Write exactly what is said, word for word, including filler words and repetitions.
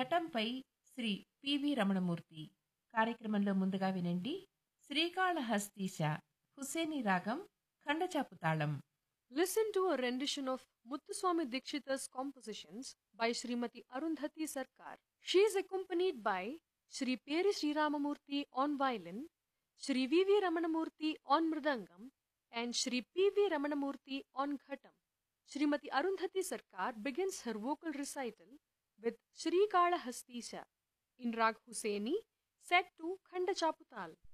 ఘటంపై Shri PV Ramanamurthy. కార్యక్రమంలో ముందుగా వినండి శ్రీకాళహస్తీశ హుసేని రాగం ఖండచాపు తాళం. Listen to a rendition of Muthuswami Dikshita's compositions by Srimati Arundhati Sarkar. She is accompanied by Sri Peri Sri Ramamurthy on violin, Sri V V Ramanamurthy on mridangam, and Sri P V Ramanamurthy on ghatam. Srimati Arundhati Sarkar begins her vocal recital with Sri Kala Hastisha in Rag Hussaini set to Khanda Chaputal.